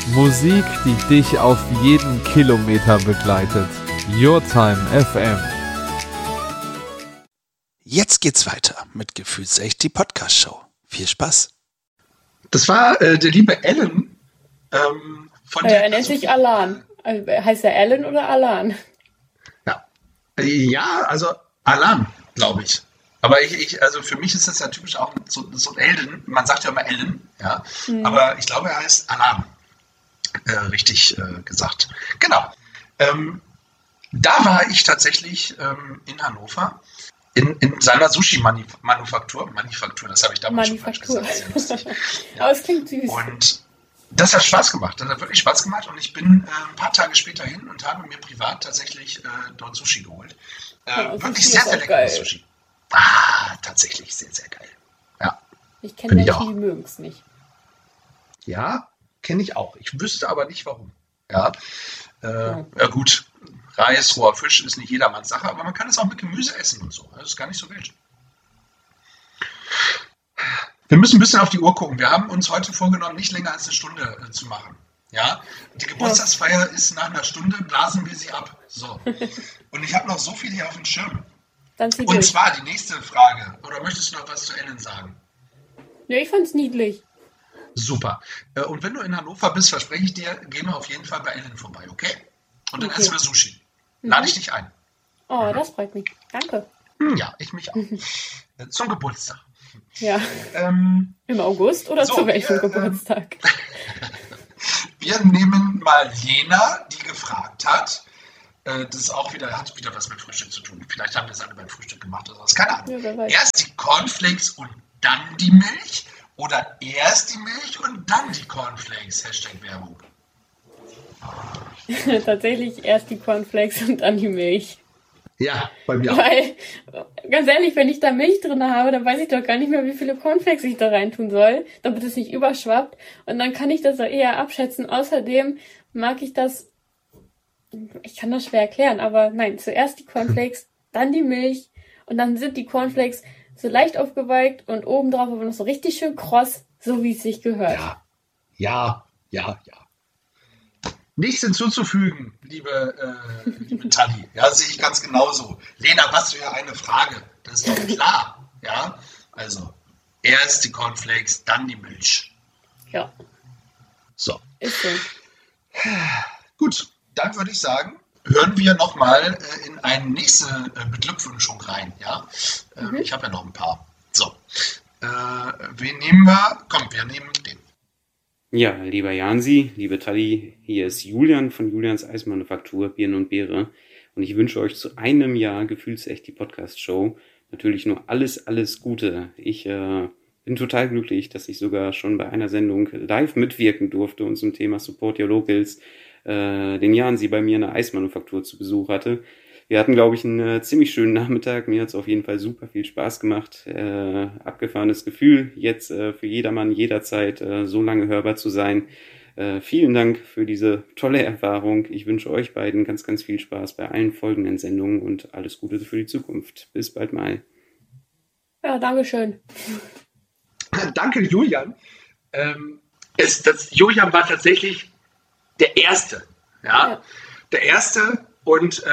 Musik, die dich auf jeden Kilometer begleitet. Your Time FM. Jetzt geht's weiter mit Gefühlsecht, die Podcast-Show. Viel Spaß. Das war der liebe Alan. Er nennt sich Alan. Heißt er Alan oder Alan? Ja, also Alan, glaube ich. Aber also für mich ist das ja typisch auch so ein Alan. Man sagt ja immer Alan, ja. Aber ich glaube, er heißt Alan. Richtig gesagt. Genau. Da war ich tatsächlich in Hannover in seiner Sushi-Manufaktur. Das habe ich damals schon falsch gesagt. Sehr lustig. Ja. Aber es klingt süß. Und das hat Spaß gemacht. Das hat wirklich Spaß gemacht. Und ich bin ein paar Tage später hin und habe mir privat tatsächlich dort Sushi geholt. Wirklich sehr, sehr leckeres Sushi. Tatsächlich sehr, sehr geil. Ja. Ich kenne Menschen, die mögen es nicht. Ja, kenne ich auch. Ich wüsste aber nicht, warum. Ja, ja gut. Reis, roher Fisch ist nicht jedermanns Sache, aber man kann es auch mit Gemüse essen und so. Das ist gar nicht so wild. Wir müssen ein bisschen auf die Uhr gucken. Wir haben uns heute vorgenommen, nicht länger als eine Stunde zu machen. Ja, die Geburtstagsfeier ist nach einer Stunde, blasen wir sie ab. So. Und ich habe noch so viel hier auf dem Schirm. Und zwar die nächste Frage. Oder möchtest du noch was zu Ellen sagen? Ja, ich fand's niedlich. Super. Und wenn du in Hannover bist, verspreche ich dir, gehen wir auf jeden Fall bei Ellen vorbei, okay? Und dann essen wir Sushi. Lade ich dich ein. Oh, das freut mich. Danke. Ja, ich mich auch. Zum Geburtstag. Ja. Im August oder zu welchem Geburtstag? Wir nehmen mal Lena, die gefragt hat. Das ist auch hat wieder was mit Frühstück zu tun. Vielleicht haben wir es alle beim Frühstück gemacht oder was. Keine Ahnung. Ja, erst die Cornflakes und dann die Milch? Oder erst die Milch und dann die Cornflakes? #Werbung. Tatsächlich erst die Cornflakes und dann die Milch. Ja, bei mir auch. Weil, ganz ehrlich, wenn ich da Milch drin habe, dann weiß ich doch gar nicht mehr, wie viele Cornflakes ich da reintun soll, damit es nicht überschwappt. Und dann kann ich das auch eher abschätzen. Außerdem mag ich das, ich kann das schwer erklären, aber nein, zuerst die Cornflakes, dann die Milch und dann sind die Cornflakes so leicht aufgeweicht und obendrauf aber noch so richtig schön kross, so wie es sich gehört. Ja. Nichts hinzuzufügen, liebe Tali. Ja, sehe ich ganz genauso. Lena, was für eine Frage. Das ist doch klar. Ja, also erst die Cornflakes, dann die Milch. Ja. So. Ist so. Gut, dann würde ich sagen, hören wir nochmal in eine nächste Beglückwünschung rein. Ja, ich habe ja noch ein paar. So, wen nehmen wir? Komm, wir nehmen den. Ja, lieber Jansi, liebe Tali, hier ist Julian von Julians Eismanufaktur, Birne und Beere. Und ich wünsche euch zu einem Jahr Gefühlsecht die Podcast-Show natürlich nur alles, alles Gute. Ich bin total glücklich, dass ich sogar schon bei einer Sendung live mitwirken durfte und zum Thema Support Your Locals den Jansi bei mir in der Eismanufaktur zu Besuch hatte. Wir hatten, glaube ich, einen ziemlich schönen Nachmittag. Mir hat es auf jeden Fall super viel Spaß gemacht. Abgefahrenes Gefühl, jetzt für jedermann, jederzeit so lange hörbar zu sein. Vielen Dank für diese tolle Erfahrung. Ich wünsche euch beiden ganz, ganz viel Spaß bei allen folgenden Sendungen und alles Gute für die Zukunft. Bis bald mal. Ja, Dankeschön. Danke, Julian. Julian war tatsächlich der Erste. Ja. Der Erste und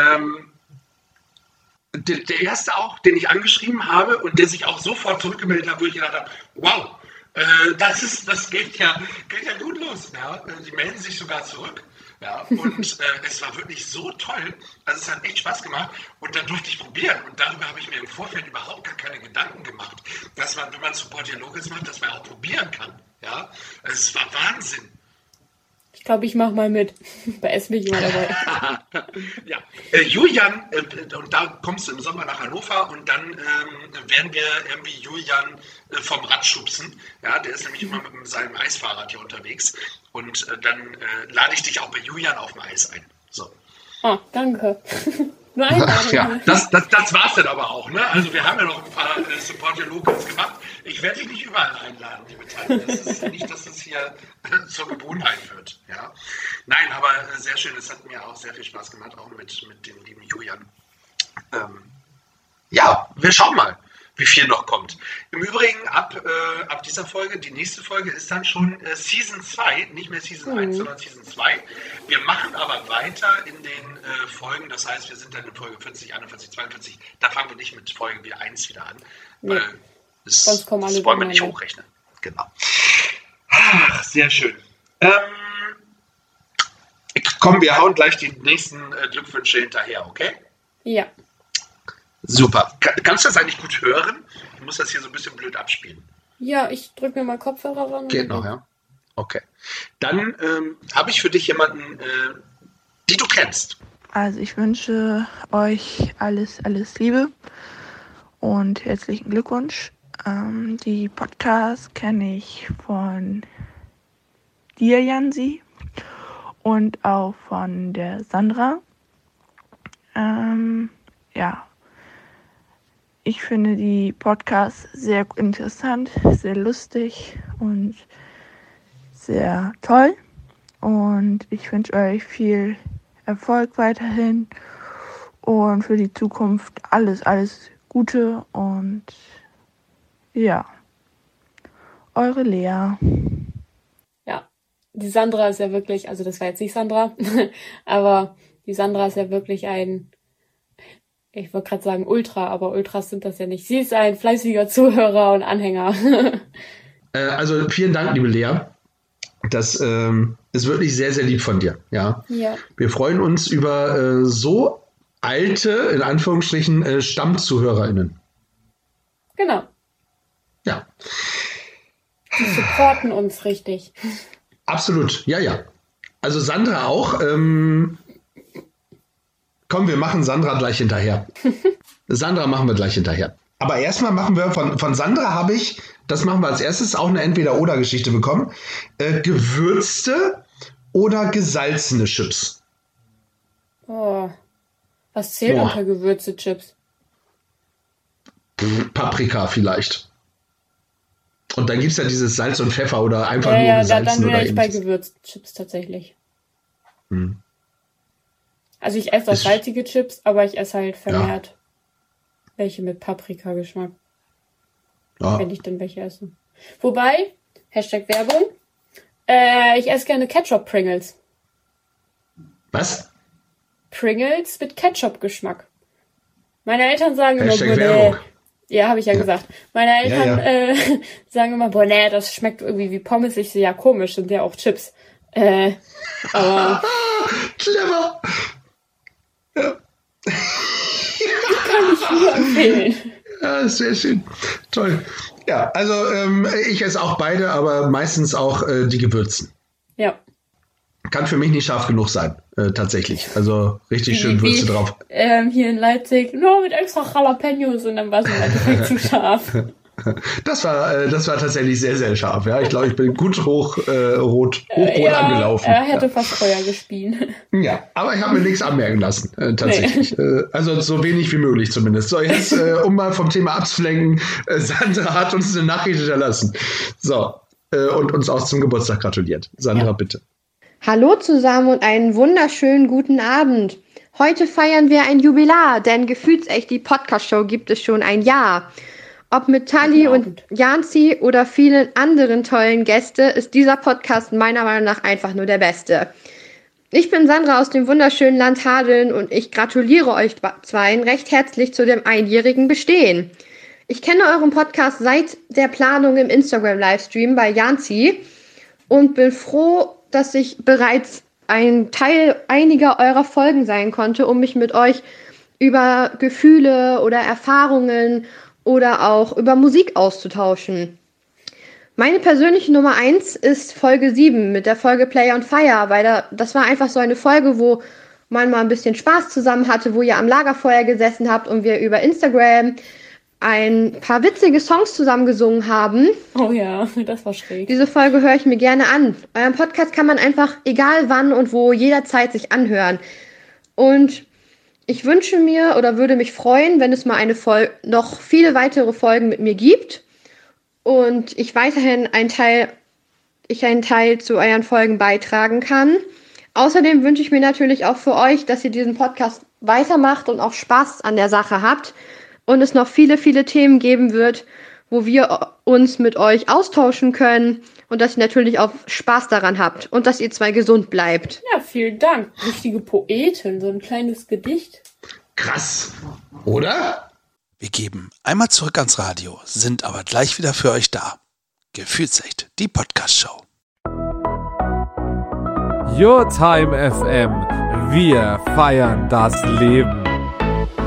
der Erste auch, den ich angeschrieben habe und der sich auch sofort zurückgemeldet hat, wo ich gedacht habe, wow, das geht ja gut los. Ja? Die melden sich sogar zurück. Ja? Und es war wirklich so toll. Also es hat echt Spaß gemacht und dann durfte ich probieren. Und darüber habe ich mir im Vorfeld überhaupt gar keine Gedanken gemacht, dass man, wenn man Support Your Locals macht, dass man auch probieren kann. Ja? Also es war Wahnsinn. Ich glaube, ich mache mal mit. Bei Essen bin ich immer dabei. Ja, Julian, und da kommst du im Sommer nach Hannover und dann werden wir irgendwie Julian vom Rad schubsen. Ja, der ist nämlich immer mit seinem Eisfahrrad hier unterwegs. Und dann lade ich dich auch bei Julian auf dem Eis ein. So. Oh, danke. Nur Einladung. Ja, das war's dann aber auch. Ne? Also wir haben ja noch ein paar Support Your Locals gemacht. Ich werde dich nicht überall einladen, liebe Teile. Das ist nicht, dass das hier zur Gewohnheit wird. Ja? Nein, aber sehr schön. Es hat mir auch sehr viel Spaß gemacht, auch mit dem lieben Julian. Ja, wir schauen mal. wie viel noch kommt. Im Übrigen, ab dieser Folge, die nächste Folge ist dann schon Season 2, nicht mehr Season 1, sondern Season 2. Wir machen aber weiter in den Folgen, das heißt, wir sind dann in Folge 40, 41, 42, da fangen wir nicht mit Folge 1 wieder an, weil das wollen wir nicht hochrechnen. Genau. Ach, sehr schön. Komm, wir hauen gleich die nächsten Glückwünsche hinterher, okay? Ja. Super. Kannst du das eigentlich gut hören? Ich muss das hier so ein bisschen blöd abspielen. Ja, ich drücke mir mal Kopfhörer ran. Geht noch, ja? Okay. Dann habe ich für dich jemanden, die du kennst. Also ich wünsche euch alles Liebe und herzlichen Glückwunsch. Die Podcasts kenne ich von dir, Jansi, und auch von der Sandra. Ja. Ich finde die Podcasts sehr interessant, sehr lustig und sehr toll. Und ich wünsche euch viel Erfolg weiterhin und für die Zukunft alles Gute. Und ja, eure Lea. Ja, die Sandra ist ja wirklich, also das war jetzt nicht Sandra, aber die Sandra ist ja wirklich ich wollte gerade sagen Ultra, aber Ultras sind das ja nicht. Sie ist ein fleißiger Zuhörer und Anhänger. Also vielen Dank, liebe Lea. Das ist wirklich sehr, sehr lieb von dir. Ja. Wir freuen uns über so alte, in Anführungsstrichen, StammzuhörerInnen. Genau. Ja. Die supporten uns richtig. Absolut, ja. Also Sandra auch. Komm, wir machen Sandra gleich hinterher. Sandra machen wir gleich hinterher. Aber erstmal machen wir, von Sandra habe ich, das machen wir als erstes, auch eine Entweder-oder-Geschichte bekommen. Gewürzte oder gesalzene Chips? Oh, was zählt unter gewürzte Chips? Paprika vielleicht. Und dann gibt es ja dieses Salz und Pfeffer oder einfach nur gesalzen dann oder wäre ich bei ähnliches. gewürzten Chips tatsächlich. Also ich esse auch salzige Chips, aber ich esse halt vermehrt welche mit Paprika-Geschmack. Ja. Wenn ich dann welche esse. Wobei, #Werbung, ich esse gerne Ketchup-Pringles. Was? Pringles mit Ketchup-Geschmack. Meine Eltern sagen immer, Werbung. Ja, habe ich ja gesagt. Meine Eltern sagen immer, boah, nee, das schmeckt irgendwie wie Pommes. Ich so, ja, komisch, sind ja auch Chips. Aber clever. Ja. kann ich nur empfehlen. Ja, sehr schön. Toll. Ja, also ich esse auch beide, aber meistens auch die Gewürzen. Ja. Kann für mich nicht scharf genug sein, tatsächlich. Also richtig schön Würze drauf. Hier in Leipzig, nur mit extra Jalapenos und dann war es im Endeffekt zu scharf. Das war tatsächlich sehr, sehr scharf. Ja, ich glaube, ich bin gut hochrot angelaufen. Er hätte fast Feuer gespielt. Ja, aber ich habe mir nichts anmerken lassen, tatsächlich. Nee. Also so wenig wie möglich zumindest. So, jetzt, um mal vom Thema abzulenken, Sandra hat uns eine Nachricht hinterlassen. So, und uns auch zum Geburtstag gratuliert. Sandra, bitte. Hallo zusammen und einen wunderschönen guten Abend. Heute feiern wir ein Jubilar, denn Gefühlsecht, die Podcast-Show gibt es schon ein Jahr. Ob mit Tali und Janzi oder vielen anderen tollen Gäste, ist dieser Podcast meiner Meinung nach einfach nur der beste. Ich bin Sandra aus dem wunderschönen Land Hadeln und ich gratuliere euch zweien recht herzlich zu dem einjährigen Bestehen. Ich kenne euren Podcast seit der Planung im Instagram-Livestream bei Janzi und bin froh, dass ich bereits ein Teil einiger eurer Folgen sein konnte, um mich mit euch über Gefühle oder Erfahrungen oder auch über Musik auszutauschen. Meine persönliche Nummer 1 ist Folge 7 mit der Folge Play on Fire, weil das war einfach so eine Folge, wo man mal ein bisschen Spaß zusammen hatte, wo ihr am Lagerfeuer gesessen habt und wir über Instagram ein paar witzige Songs zusammen gesungen haben. Oh ja, das war schräg. Diese Folge höre ich mir gerne an. Euren Podcast kann man einfach egal wann und wo jederzeit sich anhören. Und ich wünsche mir oder würde mich freuen, wenn es mal noch viele weitere Folgen mit mir gibt und ich weiterhin einen Teil zu euren Folgen beitragen kann. Außerdem wünsche ich mir natürlich auch für euch, dass ihr diesen Podcast weitermacht und auch Spaß an der Sache habt und es noch viele, viele Themen geben wird, wo wir uns mit euch austauschen können und dass ihr natürlich auch Spaß daran habt und dass ihr zwei gesund bleibt. Ja, vielen Dank. Richtige Poetin, so ein kleines Gedicht. Krass, oder? Wir geben einmal zurück ans Radio, sind aber gleich wieder für euch da. Gefühlsecht, die Podcast-Show. Your Time FM. Wir feiern das Leben.